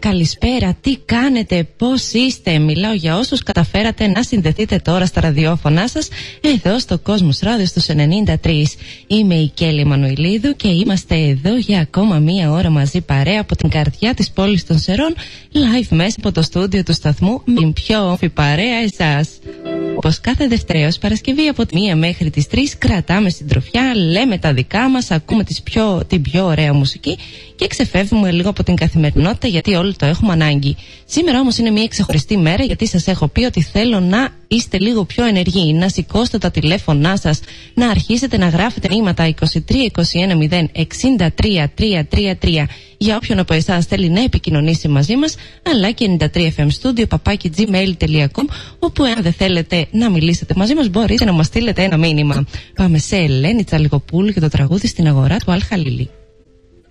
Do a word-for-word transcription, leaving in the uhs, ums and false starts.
καλησπέρα, τι κάνετε, πώς είστε? Μιλάω για όσους καταφέρατε να συνδεθείτε τώρα στα ραδιόφωνά σας, εδώ στο Κόσμος Ράδιο στους ενενήντα τρία. Είμαι η Κέλλη Μανουηλίδου και είμαστε εδώ για ακόμα μία ώρα μαζί παρέα από την καρδιά της πόλης των Σερών, live μέσα από το στούντιο του σταθμού με την πιο όμορφη παρέα εσάς. Όπως κάθε Δευτέρα Παρασκευή από τη μία μέχρι τις τρεις κρατάμε συντροφιά, λέμε τα δικά μας, ακούμε τις πιο, την πιο ωραία μουσική και ξεφεύγουμε λίγο από την καθημερινότητα γιατί όλοι το έχουμε ανάγκη. Σήμερα όμως είναι μια ξεχωριστή μέρα γιατί σας έχω πει ότι θέλω να είστε λίγο πιο ενεργοί, να σηκώσετε τα τηλέφωνά σας, να αρχίσετε να γράφετε μηνύματα είκοσι τρία είκοσι ένα μηδέν εξήντα τρία τριακόσια τριάντα τρία για όποιον από εσάς θέλει να επικοινωνήσει μαζί μας, αλλά και ενενήντα τρία εφ εμ studio παπάκι τζι μέιλ τελεία κομ, όπου αν δεν θέλετε να μιλήσετε μαζί μας μπορείτε να μας στείλετε ένα μήνυμα. Πάμε σε Ελένη Τσαλικοπούλου και το τραγούδι Στην αγορά του Αλ Χαλίλη.